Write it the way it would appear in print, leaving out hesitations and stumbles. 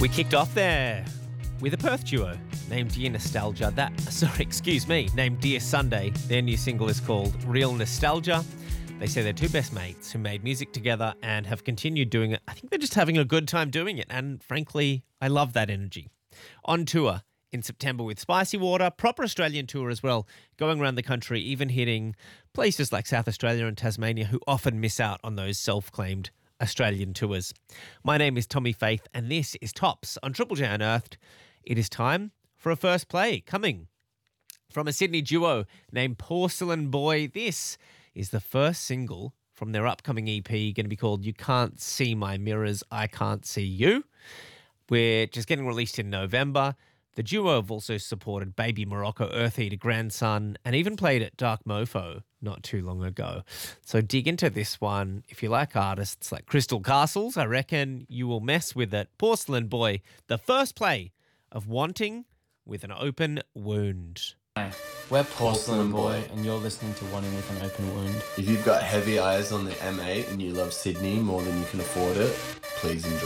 We kicked off there with a Perth duo named Dear Nostalgia. Named Dear Sunday. Their new single is called Real Nostalgia. They say they're two best mates who made music together and have continued doing it. I think they're just having a good time doing it, and frankly, I love that energy. On tour in September with Spicy Water, proper Australian tour as well, going around the country, even hitting places like South Australia and Tasmania, who often miss out on those self-claimed Australian tours. My name is Tommy Faith, and this is Tops on Triple J Unearthed. It is time for a first play coming from a Sydney duo named Porcelain Boy. This is the first single from their upcoming EP, going to be called You Can't See My Mirrors, I Can't See You. We're just getting released in November. The duo have also supported Baby Morocco, Earth Eater, Grandson, and even played at Dark Mofo not too long ago. So dig into this one. If you like artists like Crystal Castles, I reckon you will mess with it. Porcelain Boy, the first play of Wanting with an Open Wound. Hi, we're Porcelain Boy, and you're listening to Wanting with an Open Wound. If you've got heavy eyes on the M8 and you love Sydney more than you can afford it, please enjoy.